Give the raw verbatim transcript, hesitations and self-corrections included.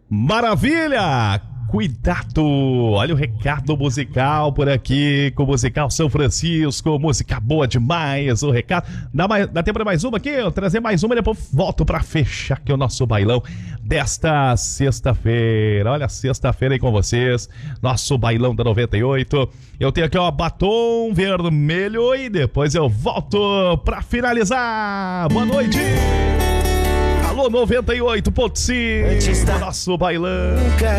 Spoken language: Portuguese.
Maravilha! Cuidado! Olha o recado musical por aqui, com o musical São Francisco, música boa demais, o recado. Dá, mais, dá tempo de mais uma aqui? Eu trazer mais uma e depois volto pra fechar aqui o nosso bailão desta sexta-feira. Olha, sexta-feira aí com vocês, nosso bailão da noventa e oito. Eu tenho aqui, ó, batom vermelho e depois eu volto pra finalizar. Boa noite! Alô, noventa e oito ponto cinco, nosso bailão.